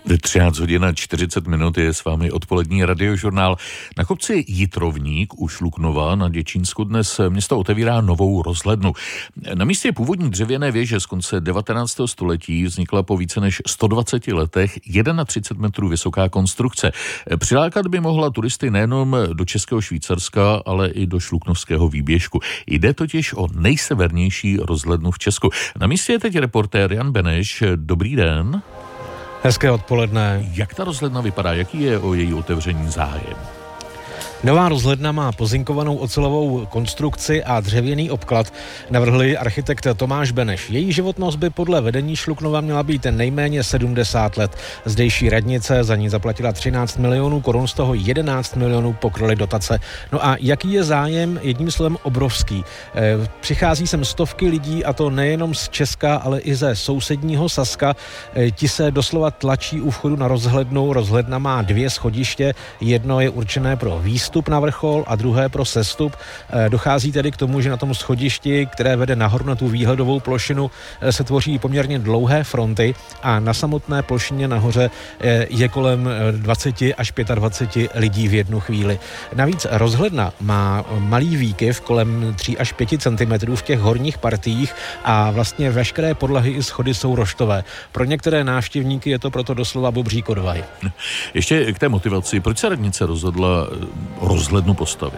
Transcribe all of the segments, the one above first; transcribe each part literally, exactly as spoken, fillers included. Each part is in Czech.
třináct hodin a čtyřicet minut je s vámi odpolední radiožurnál. Na kopci Jitrovník u Šluknova na Děčínsku dnes město otevírá novou rozhlednu. Na místě původní dřevěné věže z konce devatenáctého století vznikla po více než sto dvaceti letech třicet jedna metrů vysoká konstrukce. Přilákat by mohla turisty nejenom do Českého Švýcarska, ale i do Šluknovského výběžku. Jde totiž o nejsevernější rozhlednu v Česku. Na místě je teď reportér Jan Beneš. Dobrý den. Hezké odpoledne. Jak ta rozhledna vypadá? Jaký je o její otevření zájem? Nová rozhledna má pozinkovanou ocelovou konstrukci a dřevěný obklad. Navrhl architekt Tomáš Beneš. Její životnost by podle vedení Šluknova měla být nejméně sedmdesát let. Zdejší radnice za ní zaplatila třináct milionů korun, z toho jedenáct milionů pokryly dotace. No a jaký je zájem? Jedním slovem obrovský. E, přichází sem stovky lidí, a to nejenom z Česka, ale i ze sousedního Saska. E, ti se doslova tlačí u vchodu na rozhlednu. Rozhledna má dvě schodiště. Jedno je určené pro výstup na vrchol a druhé pro sestup. Dochází tedy k tomu, že na tom schodišti, které vede nahoru na tu výhledovou plošinu, se tvoří poměrně dlouhé fronty a na samotné plošině nahoře je kolem dvacet až dvacet pět lidí v jednu chvíli. Navíc rozhledna má malý výkyv kolem tři až pět centimetrů v těch horních partiích a vlastně veškeré podlahy i schody jsou roštové. Pro některé návštěvníky je to proto doslova bobří kodvaj. Ještě k té motivaci. Proč se radnice rozhodla rozhlednu postavit?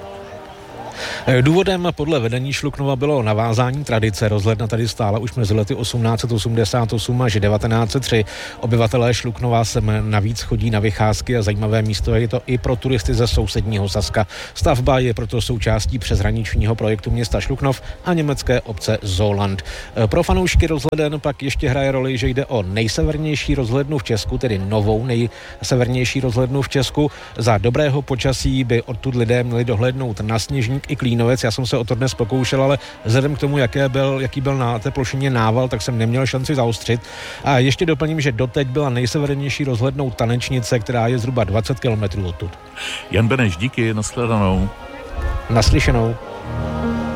Důvodem podle vedení Šluknova bylo navázání tradice. Rozhledna tady stála už mezi lety osmnáct set osmdesát osm až devatenáct set tři. Obyvatelé Šluknova sem navíc chodí na vycházky a zajímavé místo je to i pro turisty ze sousedního Saska. Stavba je proto součástí přeshraničního projektu města Šluknov a německé obce Zoland. Pro fanoušky rozhleden pak ještě hraje roli, že jde o nejsevernější rozhlednu v Česku, tedy novou nejsevernější rozhlednu v Česku. Za dobrého počasí by odtud lidé měli dohlédnout na Sněžník i Klínovec. Já jsem se o to dnes pokoušel, ale vzhledem k tomu, jaké byl, jaký byl na té plošině nával, tak jsem neměl šanci zaostřit. A ještě doplním, že doteď byla nejsevernější rozhlednou Tanečnice, která je zhruba dvacet kilometrů odtud. Jan Beneš, díky, nashledanou. Naslyšenou.